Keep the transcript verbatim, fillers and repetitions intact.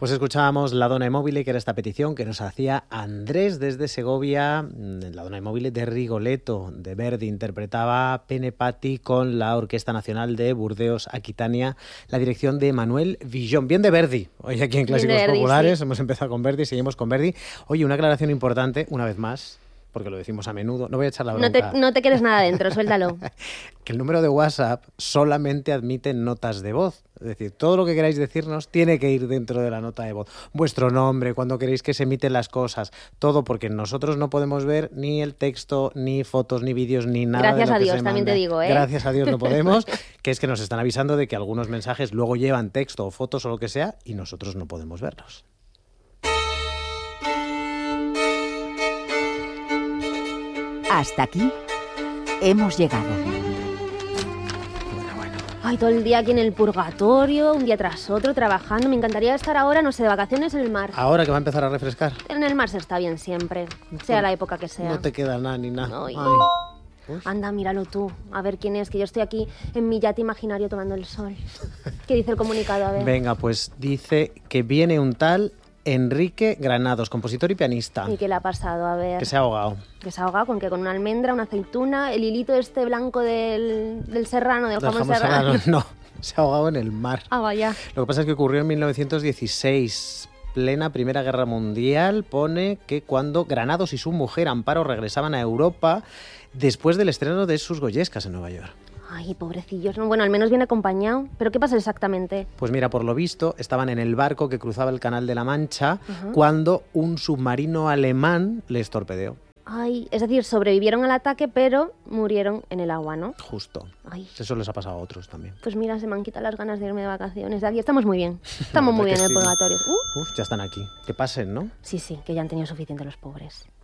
Pues escuchábamos La Donna Immobile, que era esta petición que nos hacía Andrés desde Segovia. La Donna Immobile de Rigoletto, de Verdi, interpretaba Pene Patti con la Orquesta Nacional de Burdeos Aquitania, la dirección de Manuel Villón. Bien de Verdi, hoy aquí en Clásicos Verdi, Populares, sí. Hemos empezado con Verdi, seguimos con Verdi. Oye, una aclaración importante, una vez más, porque lo decimos a menudo, no voy a echar la bronca. No te, no te quedes nada dentro, suéltalo. Que el número de WhatsApp solamente admite notas de voz. Es decir, todo lo que queráis decirnos tiene que ir dentro de la nota de voz. Vuestro nombre, cuando queréis que se emiten las cosas, todo, porque nosotros no podemos ver ni el texto, ni fotos, ni vídeos, ni nada. Gracias de lo a que Dios, se también manda. te digo, ¿eh? Gracias a Dios no podemos, que es que nos están avisando de que algunos mensajes luego llevan texto o fotos o lo que sea y nosotros no podemos verlos. Hasta aquí hemos llegado. Ay, todo el día aquí en el purgatorio, un día tras otro, trabajando. Me encantaría estar ahora, no sé, de vacaciones en el mar. Ahora que va a empezar a refrescar. En el mar se está bien siempre, sea la época que sea. No te queda nada ni nada. Ay. Ay. Anda, míralo tú, a ver quién es, que yo estoy aquí en mi yate imaginario tomando el sol. ¿Qué dice el comunicado? A ver. Venga, pues dice que viene un tal Enrique Granados, compositor y pianista. ¿Y qué le ha pasado? A ver. Que se ha ahogado. Que se ha ahogado con que con una almendra, una aceituna, el hilito este blanco del, del serrano, del, Del jamón, jamón serrano. serrano. No, se ha ahogado en el mar. Ah, vaya. Lo que pasa es que ocurrió en mil novecientos dieciséis, plena Primera Guerra Mundial. Pone que cuando Granados y su mujer Amparo regresaban a Europa después del estreno de sus Goyescas en Nueva York. Ay, pobrecillos. No, bueno, al menos viene acompañado. ¿Pero qué pasa exactamente? Pues mira, por lo visto, estaban en el barco que cruzaba el Canal de la Mancha Ajá. cuando un submarino alemán les torpedeó. Ay, es decir, sobrevivieron al ataque, pero murieron en el agua, ¿no? Justo. Ay. Eso les ha pasado a otros también. Pues mira, se me han quitado las ganas de irme de vacaciones. De aquí estamos muy bien. Estamos muy bien en el sí. purgatorio. Uh. Uf, ya están aquí. Que pasen, ¿no? Sí, sí, que ya han tenido suficiente los pobres.